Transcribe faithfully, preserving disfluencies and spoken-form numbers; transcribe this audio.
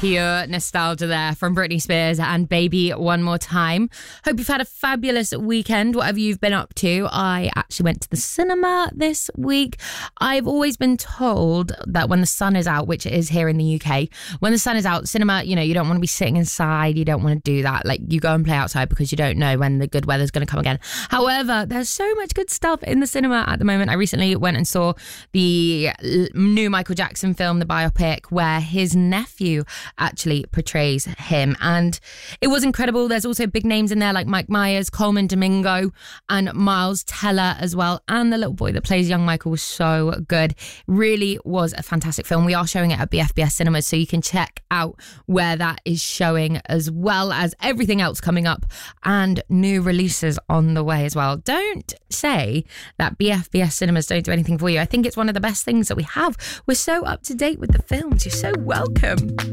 pure nostalgia there from Britney Spears and Baby One More Time. Hope you've had a fabulous weekend, whatever you've been up to. I actually went to the cinema this week. I've always been told that when the sun is out, which it is here in the U K, when the sun is out, cinema, you know, you don't want to be sitting inside. You don't want to do that. Like, you go and play outside because you don't know when the good weather's going to come again. However, there's so much good stuff in the cinema at the moment. I recently went and saw the new Michael Jackson film, the biopic, where his nephew actually portrays him, and it was incredible. There's also big names in there like Mike Myers, Coleman Domingo, and Miles Teller as well, and the little boy that plays young Michael was so good. Really was a fantastic film. We are showing it at B F B S Cinemas, so you can check out where that is showing, as well as everything else coming up and new releases on the way as well. Don't say that B F B S Cinemas don't do anything for you. I think it's one of the best things that we have. We're so up to date with the films. You're so welcome.